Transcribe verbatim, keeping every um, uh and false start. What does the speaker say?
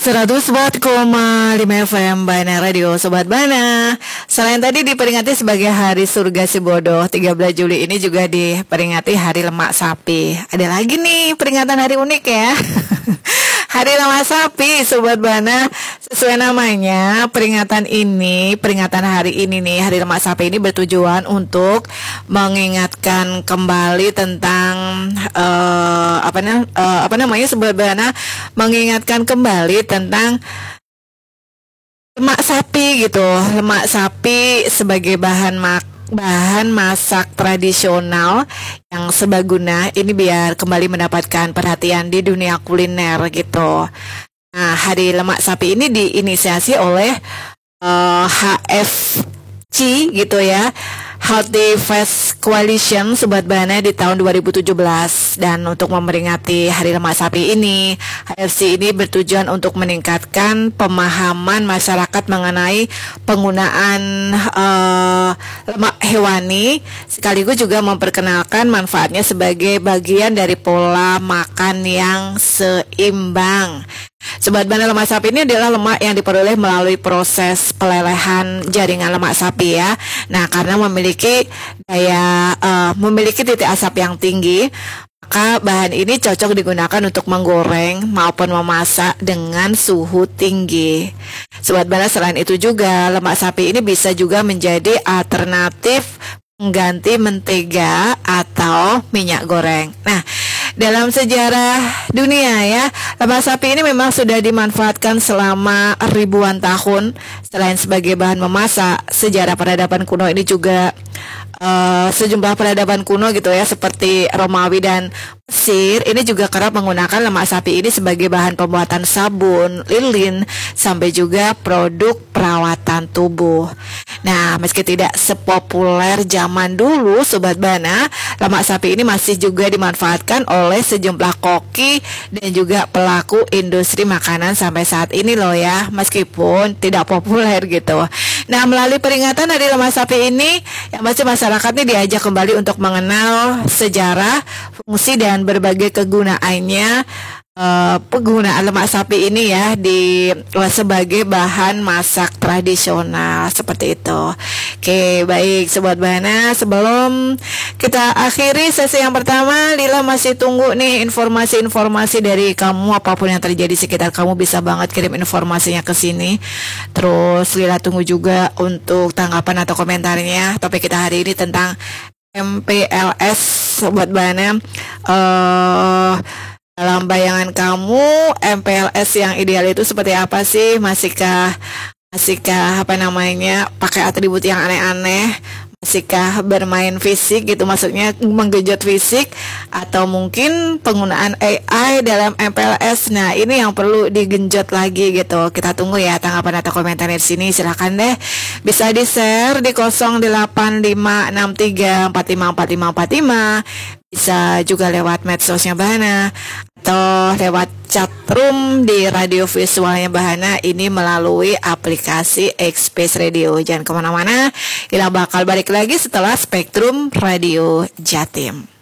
seratus empat koma lima F M Bana Radio Sobat Bana. Selain tadi diperingati sebagai Hari Surga Si Bodoh, tiga belas Juli ini juga diperingati Hari Lemak Sapi. Ada lagi nih peringatan hari unik ya. Hari Lemak Sapi Sobat Bana. Sesuai namanya, peringatan ini, peringatan hari ini nih, Hari Lemak Sapi ini bertujuan untuk mengingatkan kembali tentang uh, apa, uh, apa namanya Sobat Bana, mengingatkan kembali tentang lemak sapi gitu. Lemak sapi sebagai bahan mak bahan masak tradisional yang sebaguna ini biar kembali mendapatkan perhatian di dunia kuliner gitu. Nah, Hari Lemak Sapi ini diinisiasi oleh uh, H F C gitu ya, Healthy Fast Coalition Sobat Bana di tahun dua ribu tujuh belas. Dan untuk memperingati Hari Lemak Sapi ini, H F C ini bertujuan untuk meningkatkan pemahaman masyarakat mengenai penggunaan uh, lemak hewani, sekaligus juga memperkenalkan manfaatnya sebagai bagian dari pola makan yang seimbang. Sobat Bana, lemak sapi ini adalah lemak yang diperoleh melalui proses pelelehan jaringan lemak sapi ya. Nah, karena memiliki daya uh, memiliki titik asap yang tinggi, maka bahan ini cocok digunakan untuk menggoreng maupun memasak dengan suhu tinggi. Sobat Bana, selain itu juga lemak sapi ini bisa juga menjadi alternatif pengganti mentega atau minyak goreng. Nah, dalam sejarah dunia ya, lemak sapi ini memang sudah dimanfaatkan selama ribuan tahun. Selain sebagai bahan memasak, sejarah peradaban kuno ini juga uh, sejumlah peradaban kuno gitu ya, seperti Romawi dan Mesir ini juga kerap menggunakan lemak sapi ini sebagai bahan pembuatan sabun, lilin, sampai juga produk perawatan tubuh. Nah, meski tidak sepopuler zaman dulu Sobat Bana, lemak sapi ini masih juga dimanfaatkan oleh sejumlah koki dan juga pelaku industri makanan sampai saat ini loh ya, meskipun tidak populer gitu. Nah, melalui peringatan Hari Lemak Sapi ini, yang pasti masyarakat ini diajak kembali untuk mengenal sejarah, fungsi dan berbagai kegunaannya. Uh, penggunaan lemak sapi ini ya di uh, sebagai bahan masak tradisional seperti itu. Oke, baik Sobat Bana, sebelum kita akhiri sesi yang pertama, Lila masih tunggu nih informasi-informasi dari kamu. Apapun yang terjadi sekitar kamu bisa banget kirim informasinya ke sini. Terus Lila tunggu juga untuk tanggapan atau komentarnya. Topik kita hari ini tentang M P L S Sobat Bana. Uh, Dalam bayangan kamu, M P L S yang ideal itu seperti apa sih? Masihkah masihkah apa namanya pakai atribut yang aneh-aneh? Masihkah bermain fisik gitu, maksudnya menggenjot fisik, atau mungkin penggunaan A I dalam M P L S? Nah, ini yang perlu digenjot lagi gitu. Kita tunggu ya tanggapan atau komentarnya di sini. Silakan deh, bisa di-share di nol delapan lima enam tiga empat lima empat lima empat lima. Bisa juga lewat medsosnya Bana atau lewat chat room di radio visualnya Bahana ini melalui aplikasi X-Space Radio. Jangan kemana-mana, kita bakal balik lagi setelah Spektrum Radio Jatim.